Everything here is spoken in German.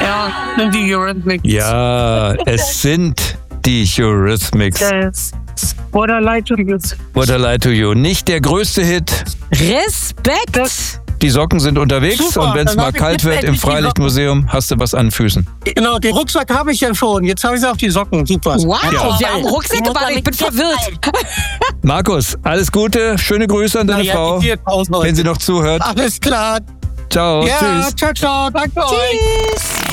Ja, sind die Eurythmics. Ja, es sind die Eurythmics. Yes. What I like to you. What I Lie to You. Nicht der größte Hit. Respekt! Die Socken sind unterwegs Super, und wenn es dann mal hab ich kalt jetzt wird im endlich die Freilichtmuseum, hast du was an Füßen. Genau, den Rucksack habe ich ja schon. Jetzt habe ich auch die Socken. Super. Wow, Ja. wir haben Rucksäcke bei, ich bin verwirrt. Markus, alles Gute, schöne Grüße an deine Ja, Frau, die 4000 Leute. wenn sie noch zuhört. Alles klar. Ciao, Ja, tschüss. ciao, ciao. Danke euch. Tschüss.